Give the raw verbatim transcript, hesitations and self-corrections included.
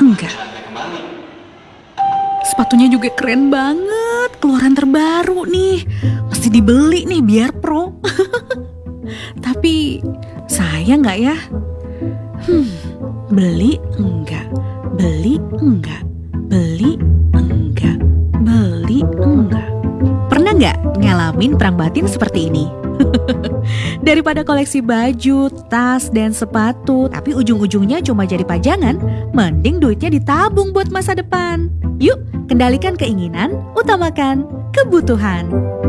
Enggak. Sepatunya juga keren banget, keluaran terbaru nih. Mesti dibeli nih biar pro. Tapi saya enggak ya? Hmm, beli enggak, beli enggak, beli enggak, beli enggak. Pernah nggak ngalamin perang batin seperti ini? Daripada koleksi baju, tas, dan sepatu, tapi ujung-ujungnya cuma jadi pajangan, mending duitnya ditabung buat masa depan. Yuk, kendalikan keinginan, utamakan kebutuhan.